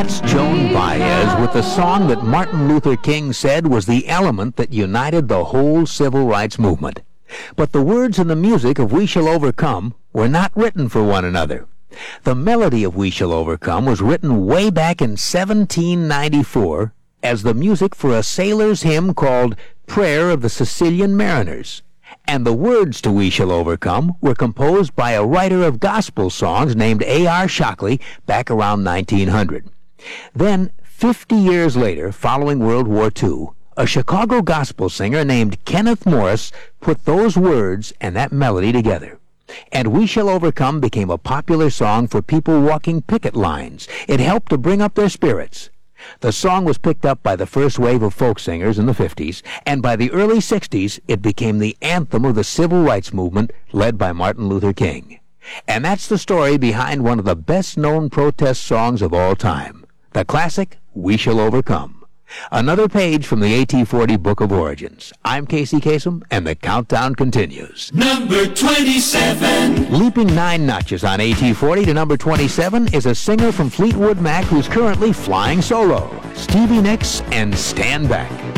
That's Joan Baez with the song that Martin Luther King said was the element that united the whole civil rights movement. But the words and the music of We Shall Overcome were not written for one another. The melody of We Shall Overcome was written way back in 1794 as the music for a sailor's hymn called Prayer of the Sicilian Mariners. And the words to We Shall Overcome were composed by a writer of gospel songs named A.R. Shockley back around 1900. Then, 50 years later, following World War II, a Chicago gospel singer named Kenneth Morris put those words and that melody together. And We Shall Overcome became a popular song for people walking picket lines. It helped to bring up their spirits. The song was picked up by the first wave of folk singers in the 50s, and by the early 60s, it became the anthem of the civil rights movement led by Martin Luther King. And that's the story behind one of the best-known protest songs of all time, the classic We Shall Overcome. Another page from the AT40 Book of Origins. I'm Casey Kasem, and the countdown continues. Number 27. Leaping 9 notches on AT40 to number 27 is a singer from Fleetwood Mac who's currently flying solo, Stevie Nicks and Stand Back.